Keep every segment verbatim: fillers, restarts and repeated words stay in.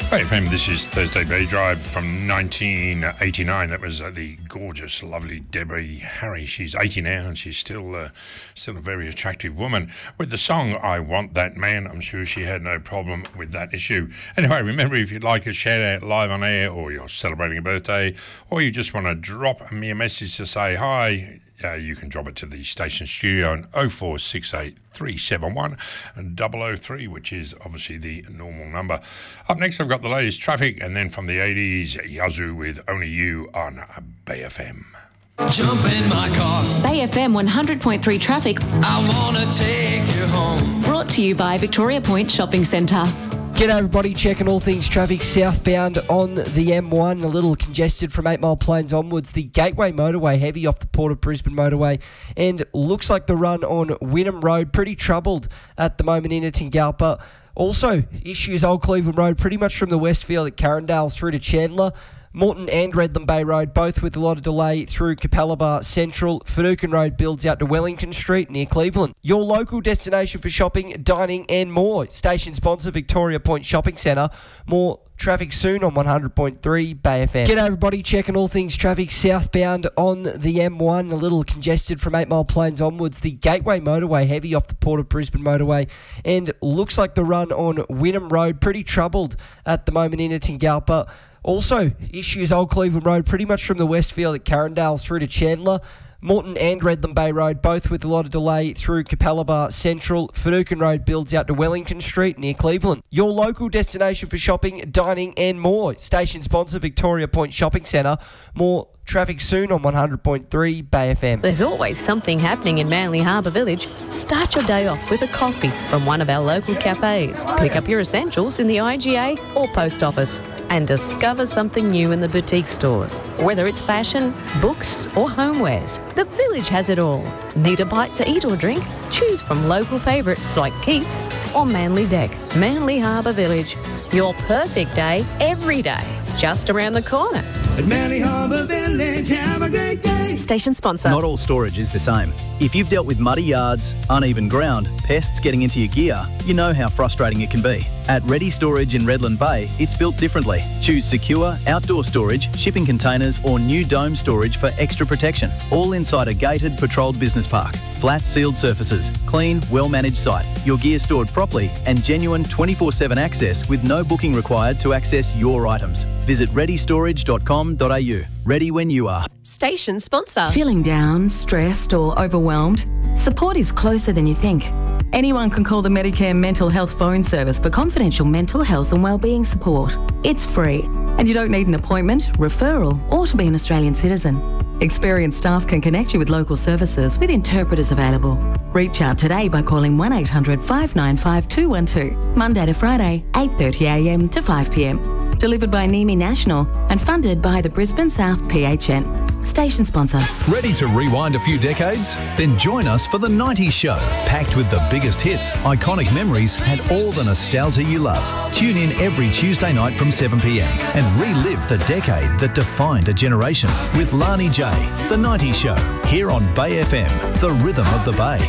Hey F M, this is Thursday Bay Drive from nineteen eighty-nine. That was uh, the gorgeous, lovely Debbie Harry. She's eighty now and she's still uh, still a very attractive woman. With the song I Want That Man, I'm sure she had no problem with that issue. Anyway, remember, if you'd like a shout out live on air, or you're celebrating a birthday, or you just want to drop me a message to say hi, Uh, you can drop it to the station studio on oh four six eight, three seven one double oh three, which is obviously the normal number. Up next, I've got the latest traffic, and then from the eighties, Yazoo with Only You on Bay F M. Jump in my car. Bay F M one hundred point three traffic. I wanna take you home. Brought to you by Victoria Point Shopping Centre. G'day everybody, checking all things traffic southbound on the M one, a little congested from eight Mile Plains onwards. The Gateway Motorway heavy off the Port of Brisbane Motorway, and looks like the run on Wynnum Road pretty troubled at the moment in Tingalpa. Also issues Old Cleveland Road pretty much from the Westfield at Carindale through to Chandler. Morton and Redland Bay Road, both with a lot of delay through Capalaba Central. Finucane Road builds out to Wellington Street near Cleveland. Your local destination for shopping, dining and more. Station sponsor Victoria Point Shopping Centre. More traffic soon on one hundred point three Bay F M. G'day everybody, checking all things traffic southbound on the M one, a little congested from eight Mile Plains onwards. The Gateway Motorway heavy off the Port of Brisbane Motorway, and looks like the run on Wynnum Road pretty troubled at the moment in Tingalpa. Also issues Old Cleveland Road pretty much from the Westfield at Carindale through to Chandler. Morton and Redland Bay Road, both with a lot of delay through Capalaba Central. Finucane Road builds out to Wellington Street near Cleveland. Your local destination for shopping, dining and more. Station sponsor Victoria Point Shopping Centre. More traffic soon on one hundred point three Bay F M. There's always something happening in Manly Harbour Village. Start your day off with a coffee from one of our local cafes. Pick up your essentials in the I G A or post office, and discover something new in the boutique stores. Whether it's fashion, books or homewares, the village has it all. Need a bite to eat or drink? Choose from local favourites like Keith's or Manly Deck. Manly Harbour Village. Your perfect day every day. Just around the corner. At Manly Harbour Village, have a great day. Station sponsor. Not all storage is the same. If you've dealt with muddy yards, uneven ground, pests getting into your gear, you know how frustrating it can be. At Ready Storage in Redland Bay, it's built differently. Choose secure, outdoor storage, shipping containers or new dome storage for extra protection. All inside a gated, patrolled business park. Flat sealed surfaces, clean, well-managed site, your gear stored properly and genuine twenty-four seven access with no booking required to access your items. Visit ready storage dot com dot a u. Ready when you are. Station sponsor. Feeling down, stressed or overwhelmed? Support is closer than you think. Anyone can call the Medicare Mental Health Phone Service for confidential mental health and wellbeing support. It's free, and you don't need an appointment, referral, or to be an Australian citizen. Experienced staff can connect you with local services with interpreters available. Reach out today by calling one eight hundred, five nine five, two one two, Monday to Friday, eight thirty a m to five p m. Delivered by Nimi National and funded by the Brisbane South P H N. Station sponsor. Ready to rewind a few decades? Then join us for the nineties Show, packed with the biggest hits, iconic memories and all the nostalgia you love. Tune in every Tuesday night from seven p m and relive the decade that defined a generation with Lani J, The nineties Show, here on Bay F M, the rhythm of the Bay.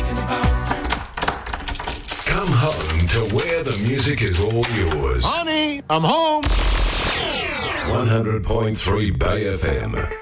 Come home to where the music is all yours. Honey, I'm home. one hundred point three Bay F M.